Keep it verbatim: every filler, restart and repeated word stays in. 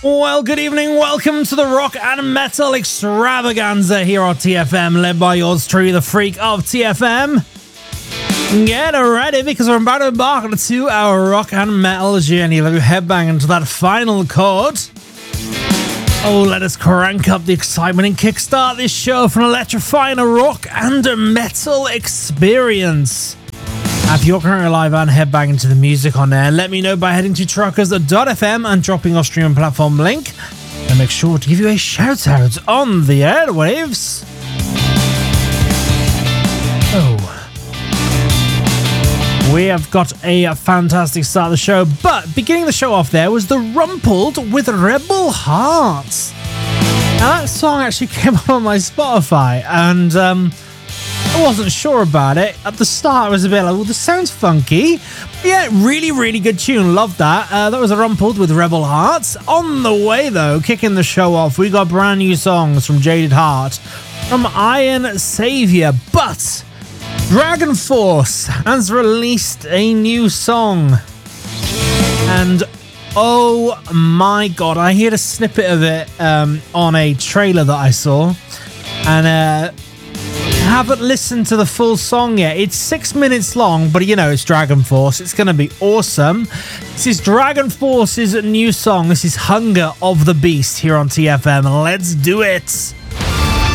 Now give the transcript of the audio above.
Well, good evening. Welcome to the Rock and Metal Extravaganza here on T F M, led by yours truly, the freak of T F M. Get ready because we're about to embark on a two-hour rock and metal journey. Let me headbang into that final chord. Oh, let us crank up the excitement and kickstart this show for an electrifying rock and metal experience. If you're currently live and headbang into the music on there, let me know by heading to truckers dot f m and dropping our streaming platform link. And make sure to give you a shout out on the airwaves. Oh. We have got a fantastic start of the show, but beginning the show off there was The Rumpled with Rebel Hearts. Now that song actually came up on my Spotify, and um, I wasn't sure about it. At the start I was a bit like, well, this sounds funky. But yeah, really, really good tune. Love that. Uh, that was A Rumpled with Rebel Hearts. On the way though, kicking the show off, we got brand new songs from Jaded Heart, from Iron Savior, but Dragon Force has released a new song, and oh my god, I heard a snippet of it um, on a trailer that I saw, and uh, haven't listened to the full song yet. It's six minutes long, but you know, it's Dragon Force. It's going to be awesome. This is Dragon Force's new song. This is Hunger of the Beast here on T F M. Let's do it.